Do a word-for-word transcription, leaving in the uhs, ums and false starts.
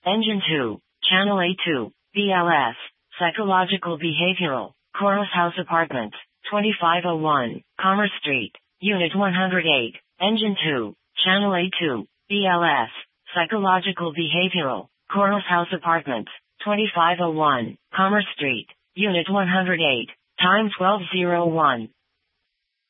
Engine two, Channel A two, B L S, Psychological Behavioral, Chorus House Apartment, twenty-five oh one, Commerce Street, Unit one hundred eight, Engine two, Channel A two, B L S, Psychological Behavioral, Chorus House Apartment, twenty-five oh one, Commerce Street, Unit one hundred eight, time twelve oh one.